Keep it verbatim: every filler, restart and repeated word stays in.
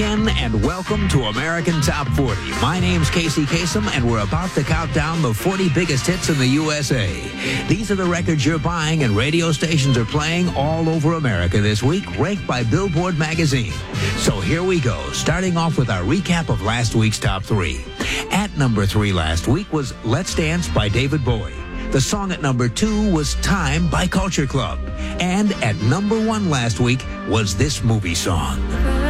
again, and welcome to American Top forty. My name's Casey Kasem, and we're about to count down the forty biggest hits in the U S A. These are the records you're buying and radio stations are playing all over America this week, ranked by Billboard magazine. So here we go, starting off with our recap of last week's top three. At number three last week was Let's Dance by David Bowie. The song at number two was Time by Culture Club. And at number one last week was this movie song.